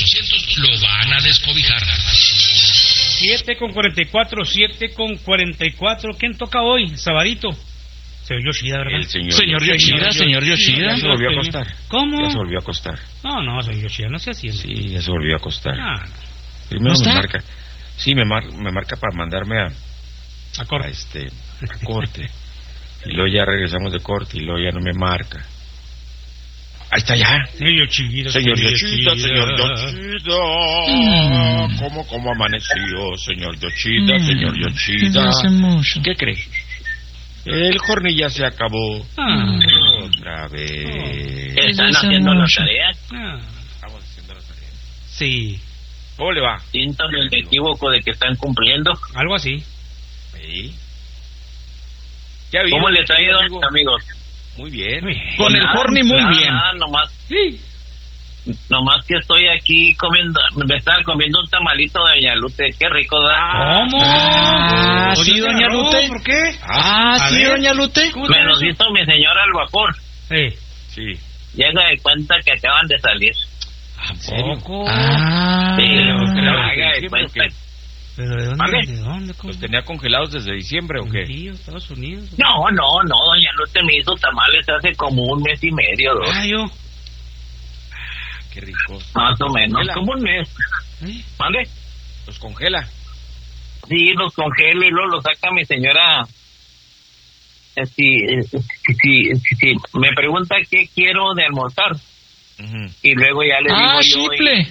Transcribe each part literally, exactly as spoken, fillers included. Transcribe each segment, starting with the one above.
ochocientos lo van a descobijar. siete con cuarenta y cuatro, siete con cuarenta y cuatro. ¿Quién toca hoy? Sabadito. Señor Yoshida, ¿verdad? El señor, señor Yoshida, señor Yoshida. Ya se volvió a acostar. ¿Cómo? Ya se volvió a acostar. No, no, señor Yoshida, no se así. Sí, ya se volvió a acostar. Ah, Primero ¿No me está? marca. Sí, me, mar, me marca para mandarme a, a corte. a este a corte. Y luego ya regresamos de corte y luego ya no me marca. Ahí está ya. Señor Yoshida, Señor Yoshida, señor Yoshida. ¿Cómo, cómo amaneció, señor Yoshida, señor Yoshida? Hace mucho. ¿Qué cree? El horny ya se acabó. Ah. Otra vez. ¿Están Eso haciendo mucho. las tareas? Ah, Estamos haciendo las tareas. sí, ¿Cómo le va? Síntome el equívoco de que están cumpliendo. algo así. Sí. ¿Qué ha habido, ¿Cómo les ha ido, amigo? amigos? Muy bien. Muy bien. Con el Nada, horny muy nada, bien. nada, nomás, Sí. nomás que estoy aquí comiendo, me estaba comiendo un tamalito de Doña Lute, qué rico da. ¿Cómo? Ah, Oye, sí, doña no, Lute. ¿por qué? Ah, A sí, ver. doña Lute. ¿Cómo Me está los eso? hizo mi señora al vapor. Sí. Sí. Llega de cuenta que acaban de salir. ¿A serio? poco? Ah, Sí, pero- haga de sí, cuenta. porque- ¿Pero de dónde? ¿Mande? ¿De dónde? ¿Cómo? ¿Los tenía congelados desde diciembre o qué? Sí, Estados Unidos. No, no, no, Doña Lute me hizo tamales hace como un mes y medio, dos, Ah, yo. Qué rico. más o menos, Congela. como un mes. ¿Eh? ¿Mande? Los congela. Sí, los congelo y luego los saca mi señora. Eh, Si, eh, si, si, si- si me pregunta qué quiero de almorzar Ujú. y luego ya le ah, digo yo, chiple.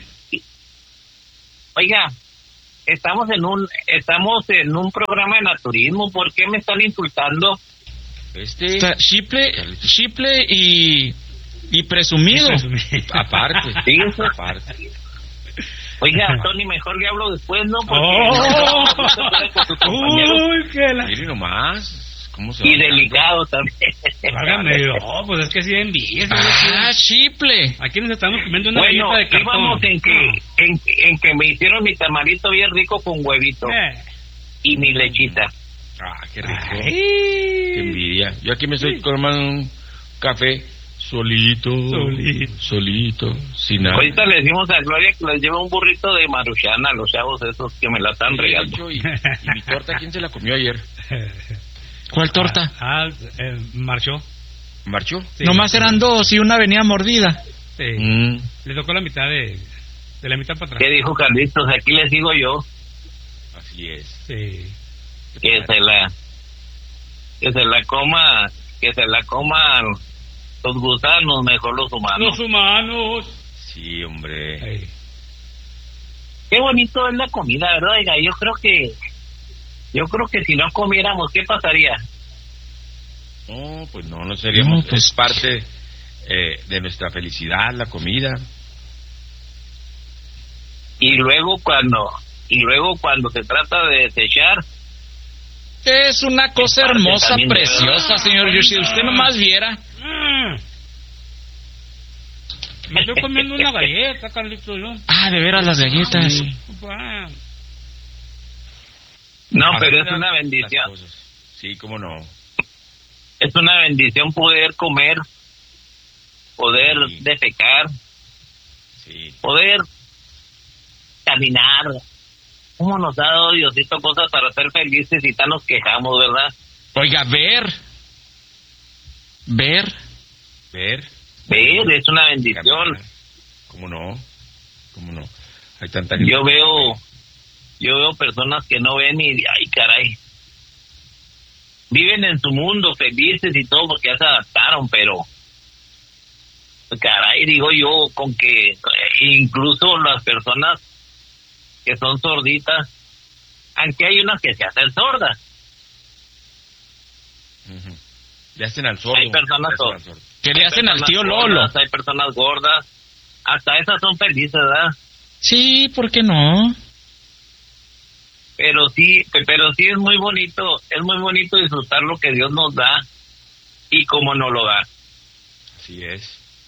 oiga, estamos en un estamos en un programa de naturismo, ¿por qué me están insultando? Este, Está chiple, chiple y, y presumido. aparte. Sí, eso. Aparte. Oiga, Tony, mejor le hablo después, ¿no? Porque Oh. no se puede con sus compañeros. Uy, qué la... Mire nomás. ¿Cómo se va Y hablando? delicado también. Válgame, no, pues es que sí de envidia. Ah, chiple. Aquí nos estamos comiendo una Bueno, galleta de cartón. íbamos en que, en, en que me hicieron mi tamalito bien rico con huevito Eh. y mi lechita. Ah, qué rico. Ay. Qué envidia. Yo aquí me estoy tomando un café solito. Solito. Solito. Sin nada. Ahorita le decimos a Gloria que les lleve un burrito de maruchana a los chavos esos que me la están Sí, regando. yo, y, y mi torta, ¿quién se la comió ayer? ¿Cuál torta? Ah, eh, marchó. ¿Marchó? Sí. Nomás eran dos y una venía mordida. Sí. Mm. Le tocó la mitad de... De la mitad para atrás. ¿Qué dijo Carlitos? Aquí les digo yo Así es. Sí. que se la que se la coma que se la coman los gusanos, mejor los humanos. Los humanos. Sí, hombre. Ay. Qué bonito es la comida, ¿verdad? Oiga, yo creo que yo creo que si no comiéramos, ¿qué pasaría? No, pues no, no seríamos. No, pues- Es parte eh, de nuestra felicidad, la comida. Y luego cuando y luego cuando se trata de desechar, Es una cosa Es parte hermosa, también de- preciosa, señor Yoshida. Usted nomás viera. Mm. Me estoy comiendo una galleta, Carlito, yo. Ah, de veras las galletas. Ah, no, Así pero es eran una las bendición. cosas. Sí, cómo no. Es una bendición poder comer, poder Sí. defecar, Sí. poder caminar. ¿Cómo nos ha dado Diosito cosas para ser felices y tan nos quejamos, verdad? Oiga, ver. Ver. Ver. Ver, es una bendición. Caminar. ¿Cómo no? ¿Cómo no? Hay tanta gente. Yo veo, yo veo personas que no ven y, ay, caray, viven en su mundo felices y todo porque ya se adaptaron, pero, caray, digo yo, con que incluso las personas que son sorditas, aunque hay unas que se hacen sordas, Ujú. Le hacen al sordo. Hay personas Le hacen sordas. al sordo. Que le hay hacen al personas tío Lolo. gordas, hay personas gordas, hasta esas son felices, ¿verdad? Sí, ¿por qué no? Pero sí, pero sí es muy bonito, es muy bonito disfrutar lo que Dios nos da y cómo nos lo da. Así es.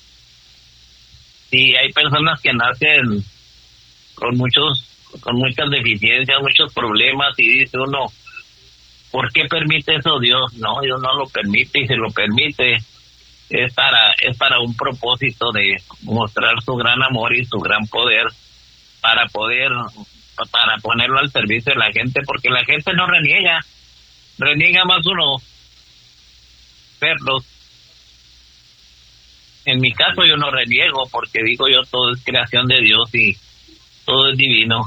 Sí, hay personas que nacen con muchos, con muchas deficiencias, muchos problemas y dice uno, ¿por qué permite eso Dios? No, Dios no lo permite y si lo permite es para, es para un propósito de mostrar su gran amor y su gran poder para poder, para ponerlo al servicio de la gente, porque la gente no reniega, reniega más uno verlos. En mi caso yo no reniego, porque digo yo, todo es creación de Dios y todo es divino.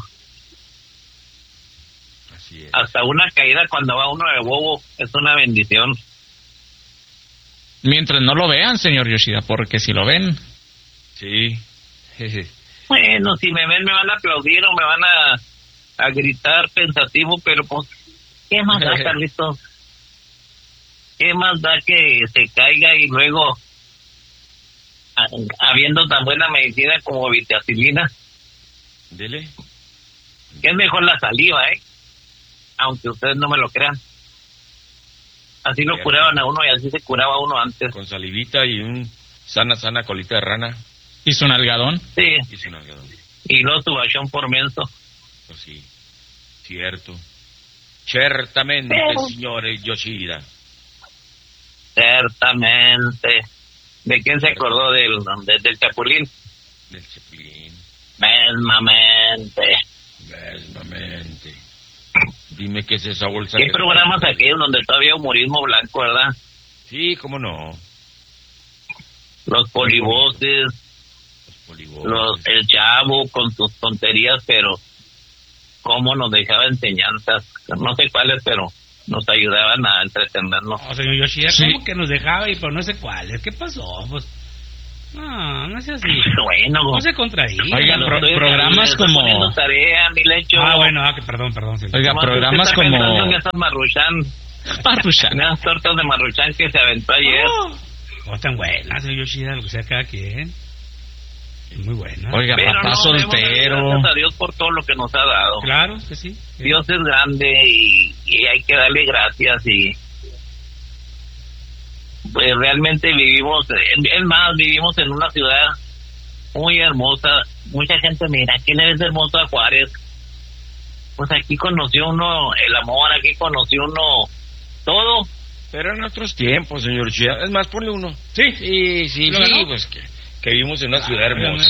Así es. Hasta una caída cuando va uno de bobo es una bendición. Mientras no lo vean, señor Yoshida, porque si lo ven... Sí. Bueno, si me ven me van a aplaudir o me van a, a gritar pensativo, pero pues, ¿qué más da, Carlitos? ¿Qué más da que se caiga y luego, a, habiendo tan buena medicina como vitacilina? Dele. Que es mejor la saliva, ¿eh? Aunque ustedes no me lo crean. Así lo curaban a uno y así se curaba uno antes. Con salivita y un sana, sana colita de rana. ¿Y su nalgadón? Sí. Y su nalgadón. Y luego tu bachón por menso. Pues sí, cierto. Ciertamente, Pero... señores Yoshida. Ciertamente. ¿De quién se acordó del, del, del Chapulín? Del Chapulín. Mesmamente. Mesmamente. Dime qué es esa bolsa. ¿Qué que programas está... aquellos donde todavía humorismo blanco, verdad? Sí, cómo no. Los polivoces, Los polivoces. los, el Chavo con sus tonterías, pero cómo nos dejaba enseñanzas, no sé cuáles, pero nos ayudaban a entretenernos. No, señor Yoshida, Sí. ¿cómo que nos dejaba y pero no sé cuáles? ¿Qué pasó? Pues, no, no es así. Bueno, No se contradiga. Oiga, no. pro- estoy- programas estoy como- poniendo tarea, mi lecho. Ah, bueno, ah, que perdón, perdón. señor. Oiga, Nomás programas usted está pensando como... en esas marruchán, Parruchan. en esas tortas de marruchán que se aventó ayer. Oh, oh, tan buena, señor Yoshida, lo que sea cada quien. Es muy buena. Oiga, Pero papá no, debemos darle soltero. gracias a Dios por todo lo que nos ha dado. Claro que sí. sí. Dios es grande y, y hay que darle gracias y pues realmente vivimos, es más, vivimos en una ciudad muy hermosa. Mucha gente mira, ¿qué le ves hermoso a Juárez? Pues aquí conoció uno el amor, aquí conoció uno todo. Pero en otros tiempos, señor Yoshida. Es más, ponle uno. Sí. Sí, sí, ¿Lo sí, ganó? pues que, que vivimos en una ciudad hermosa.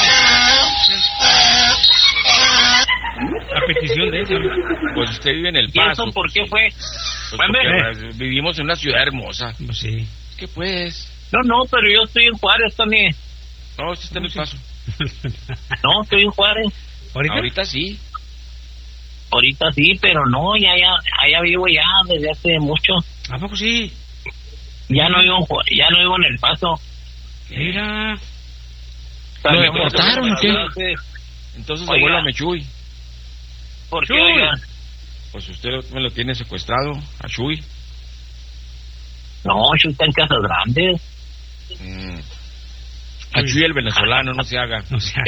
A petición de eso. Pues usted vive en El ¿Y Paso. eso por qué fue? Pues Mande. porque, eh, vivimos en una ciudad hermosa. Pues sí. ¿Qué pues? No, no, pero yo estoy en Juárez, Tony. No, usted está en El Paso. No, estoy en Juárez. ¿Ahorita? Ahorita sí. Ahorita sí, pero no, ya, ya, allá vivo ya desde hace mucho. ¿A poco sí? Ya no vivo en Ju- ya no vivo en El Paso. Mira. ¿Lo deportaron o qué? Entonces, Oiga. abuela Mechuy, ¿Por qué, Chuy. oiga? pues usted me lo tiene secuestrado, a Chuy. No, yo está en Casas Grandes. Mm. A Chuy el venezolano, no se haga. O sea,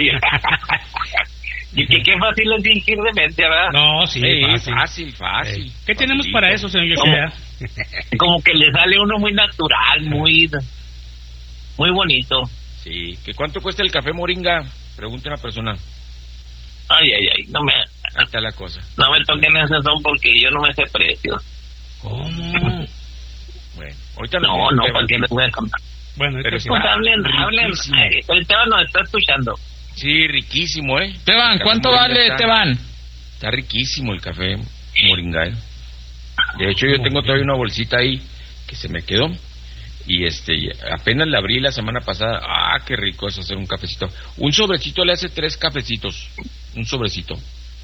Y que qué fácil es fingir demencia, ¿verdad? no, sí, Sí, fácil. fácil, fácil. Eh, ¿Qué tenemos Facilito. para eso, señor Yoshida? Como que le sale uno muy natural, muy muy bonito. Sí, ¿que cuánto cuesta el café Moringa? Pregunta una persona. Ay, ay, ay, no me Ahí está la cosa. no me toquen ese son porque yo no me sé precios. ¿Cómo? Bueno, ahorita nos No, viene no, un tema. ¿para qué les voy a contar? Bueno, Pero esto sí. Pues Ah, hablen, hablen. riquísimo. Ay, el Teba nos está escuchando. Sí, riquísimo, ¿eh? Teban, El café ¿cuánto Moringa vale, está- Teban? Está riquísimo el café Moringa, ¿eh? De hecho, yo tengo todavía una bolsita ahí que se me quedó. Y este, apenas la abrí la semana pasada. Ah, qué rico es hacer un cafecito. Un sobrecito le hace tres cafecitos. Un sobrecito.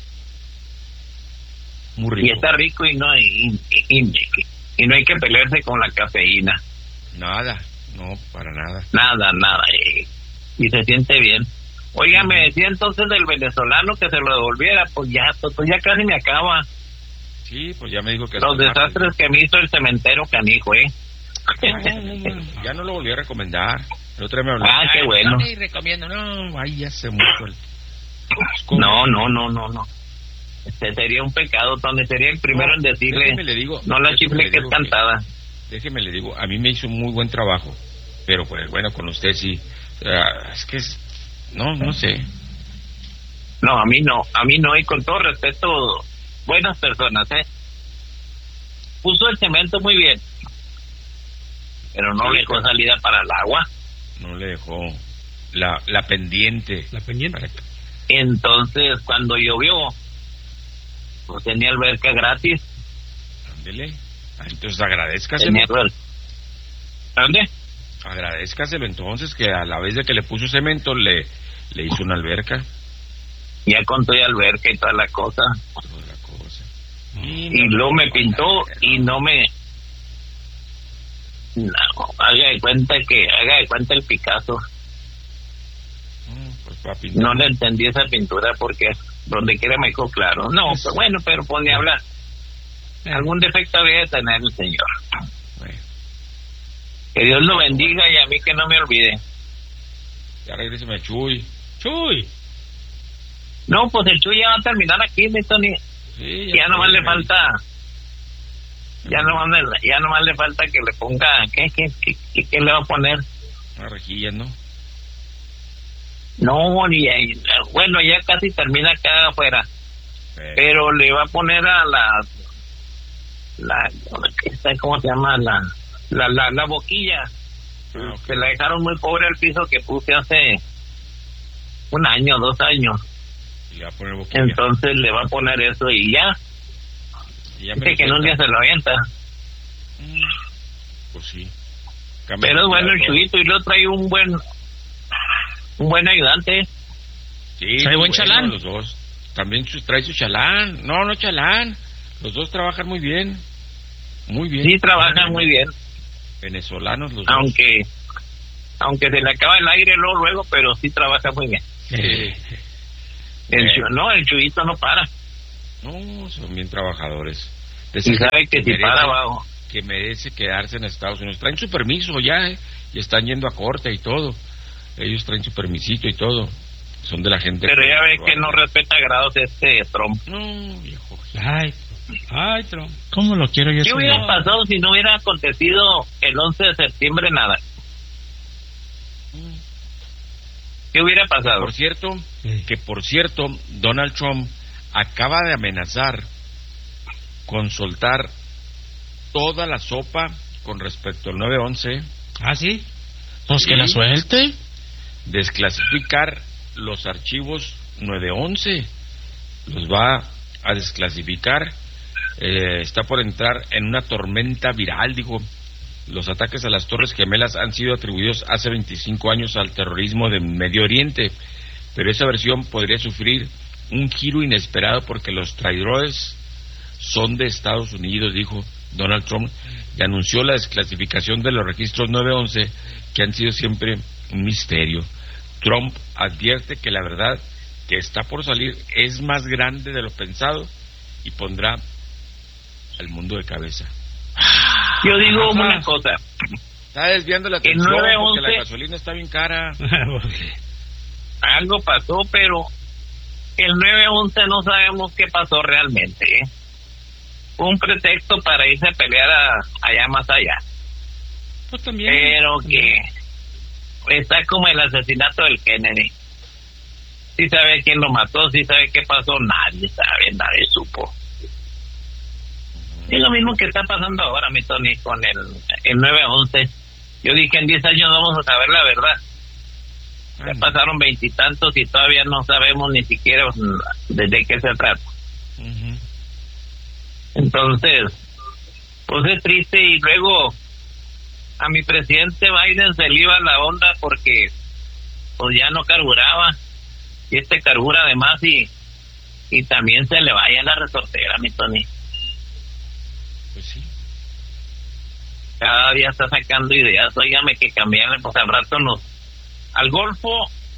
Muy rico. Y está rico y no, y, y, y, y no hay que pelearse con la cafeína. Nada, no, para nada. Nada, nada. eh, Y se siente bien. Oiga, me decía entonces del venezolano que se lo devolviera. Pues ya, pues ya casi me acaba. Sí, pues ya me dijo que... Los hasta el martes. desastres que me hizo el cementerio canijo, ¿eh? Ya no lo volví a recomendar. El otro día me habló. Ah, qué "Ay, bueno. no, ni recomiendo, no, ay, ya se mucho el... ¿Cómo? No, no, no, no, no. Este sería un pecado, Tony. Sería el primero en decirle, Déjeme le digo, no la déjeme chifle le que es digo cantada. Déjeme le digo, a mí me hizo un muy buen trabajo, pero pues bueno, con usted sí, ah, es que es, no, no sé. No, a mí no, a mí no, y con todo respeto, buenas personas, ¿eh? Puso el cemento muy bien, pero no Sí, le dejó claro. salida para el agua. No le dejó la, la pendiente. La pendiente. Para que- Entonces, cuando llovió, pues tenía alberca gratis. Ándele. Ah, entonces agradézcaselo. Tenía alberca. ¿Dónde? Agradézcaselo entonces, que a la vez de que le puso cemento, le, le hizo una alberca. Ya con toda alberca y toda la cosa. Toda la cosa. Y, y luego me pintó y no me... No, haga de cuenta que... Haga de cuenta el Picasso. Pues para pintar. No le entendí esa pintura porque donde quiera me dijo claro. No, pero bueno, pero pone a hablar. Algún defecto había de tener el señor. Bueno. Que Dios lo bendiga y a mí que no me olvide. Ya regréseme a Chuy. Chuy. No, pues el Chuy ya va a terminar aquí, mi Tony. Sí, Ya nomás le ahí. falta... Ya nomás, le, ya nomás le falta que le ponga... ¿Qué, qué, qué, qué, qué le va a poner? Una rejilla, ¿no? No, ni bueno, ya casi termina acá afuera. Eh. Pero le va a poner a la... la ¿Cómo se llama? La la, la, la boquilla. Ah, okay. Se la dejaron muy pobre el piso que puse hace un año, dos años. Y le va a poner boquilla. Entonces le va a poner eso y ya. Y ya me Dice lo que en un día cuenta. se lo avienta. Pues sí. Cambia Pero es de bueno el todo. Chuyito y lo trae un buen... Un buen ayudante. Sí, Trae buen bueno, chalán. los dos. También su- trae su chalán. No, no chalán. Los dos trabajan muy bien. Muy bien. Sí, trabajan muy bien. Venezolanos los Aunque... Aunque se le acaba el aire luego, luego, pero sí trabaja muy bien. dos. Eh, El eh, Chu- no, el Chuyito no para. No, son bien trabajadores. De Y ese sabe que si merece- para abajo. que merece quedarse en Estados Unidos. Traen su permiso ya, ¿eh? Y están yendo a corte y todo. Ellos traen su permisito y todo. Son de la gente... Pero ya ve que no respeta grados este Trump. No, viejo. Ay, ay, Trump. ¿Cómo lo quiero yo? ¿Qué ese hubiera güey? pasado si no hubiera acontecido el once de septiembre nada? ¿Qué hubiera pasado? Por cierto, Sí. que por cierto, Donald Trump acaba de amenazar con soltar toda la sopa con respecto al nueve once, ¿Ah, sí? Pues que Sí. la suelte. desclasificar los archivos nueve once, los va a desclasificar. Eh, está por entrar en una tormenta viral, dijo. Los ataques a las Torres Gemelas han sido atribuidos hace veinticinco años al terrorismo de Medio Oriente, pero esa versión podría sufrir un giro inesperado porque los traidores son de Estados Unidos, dijo Donald Trump, y anunció la desclasificación de los registros nueve once, que han sido siempre un misterio. Trump advierte que la verdad que está por salir es más grande de lo pensado y pondrá al mundo de cabeza. Yo digo Ajá. una cosa. Está desviando la El atención nueve porque once la gasolina está bien cara. Algo pasó, pero el nueve once no sabemos qué pasó realmente. ¿eh? Fue un pretexto para irse a pelear a, allá más allá. Pues también. Pero que está como el asesinato del Kennedy. Sí sabe quién lo mató, sí sabe qué pasó, nadie sabe, nadie supo. Es lo mismo que está pasando ahora, mi Tony, con el, el nueve once. Yo dije, en diez años vamos a saber la verdad. Ya Ah, pasaron veintitantos y todavía no sabemos ni siquiera desde qué se trata. ujú. Entonces, pues es triste. Y luego a mi presidente Biden se le iba la onda porque pues ya no carburaba. Y este carbura además y, y también se le vaya la resortera, mi Tony. Pues sí. Cada día está sacando ideas. Óigame que cambiarle, pues al rato nos... Al Golfo,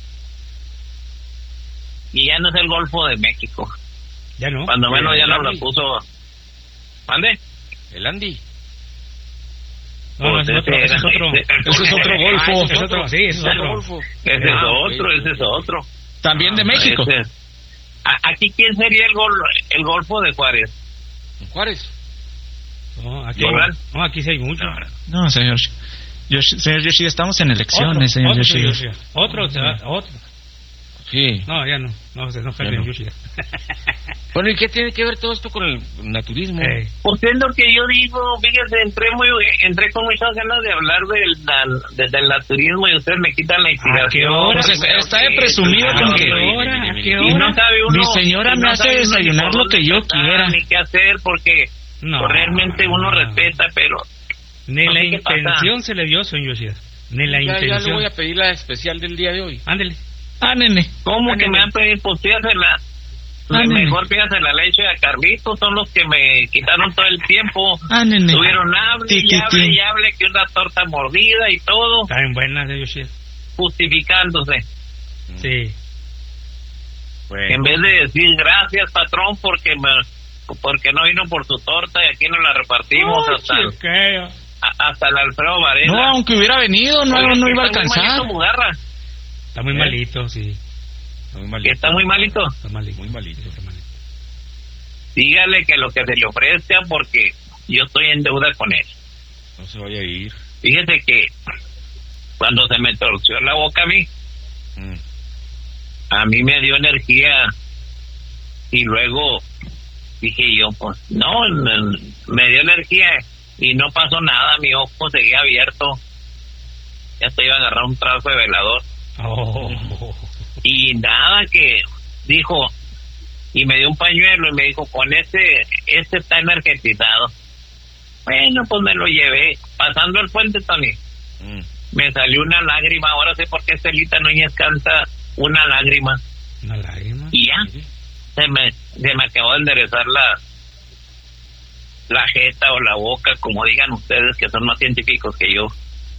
y ya no es el Golfo de México. Ya no. Cuando menos ya el no lo Andy. puso... ¿Mande? El Andy. No, no, ese es otro. Ese es otro. Ese es otro Golfo. Ah, ese es otro. Sí, ese es otro. Golfo. Ese es Ah, otro, ok. ese es otro. También de Ah, México. Ese es- A- Aquí, ¿quién sería el, gol, el Golfo de Juárez? Juárez. No, aquí, ¿Moral? no, aquí sí hay mucho. No, señor. Yoshi- señor Yoshida, estamos en elecciones, Otro, señor otro, Yoshida. Yoshida. Otro, se va- otro. Sí. No, ya no. No, se enoja Ya el no. Yoshida. Bueno, ¿y qué tiene que ver todo esto con el naturismo? Eh, Pues es lo que yo digo, fíjese, entré muy, entré con muchas ganas de hablar del, del, del naturismo y ustedes me quitan la inspiración. ¿A qué hora? Pues está- está de presumido ¿A con qué que- hora? ¿A qué Y hora? no sabe uno, Mi señora y me no hace sabe uno ni desayunar por lo dónde que yo empezar, quiera. Ni qué hacer, porque No, pues, realmente uno no. respeta, pero Ni no la sé qué pasa. intención se le dio, señor Yoshida. Ni la ya, ya le intención. voy a pedir la especial del día de hoy. Ándele. Ah, nene. ¿cómo Ah, que nene. me van a pedir? Pues pídasela. Ah, nene. Mejor pídasela la leche a Carlitos, son los que me quitaron todo el tiempo. Ah, nene. Tuvieron hable y Tiquitín. hable y hable que una torta mordida y todo, Está bien buena, señor Yoshida. justificándose. Sí. Bueno, En vez de decir gracias, patrón, porque me, porque no vino por su torta y aquí nos la repartimos Ay, hasta el, chiquillo. a- hasta el Alfredo Varela. No, aunque hubiera venido, no, Oiga, no que iba a está muy alcanzar. malito, Mugarra, Está muy ¿Eh? malito, sí. está muy que malito. está muy malito. Está malito. Muy malito. Está malito. Dígale que lo que se le ofrezca, porque yo estoy en deuda con él. No se vaya a ir. Fíjese que cuando se me torció la boca a mí, Mm. a mí me dio energía y luego dije yo, pues no, n- me dio energía y no pasó nada, mi ojo seguía abierto. Ya te iba a agarrar un trazo de velador. Oh. Y nada, que dijo, y me dio un pañuelo y me dijo, con este, este está energetizado. Bueno, pues me lo llevé, pasando el puente, Tony, Mm. me salió una lágrima, ahora sé por qué Celita Núñez canta una lágrima, Una lágrima. y ya, Mire. se me, se me acabó de enderezar la, la jeta o la boca, como digan ustedes, que son más científicos que yo.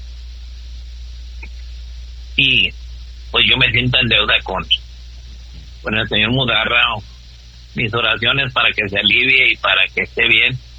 Y pues yo me siento en deuda con, con el señor Mudarra, mis oraciones para que se alivie y para que esté bien.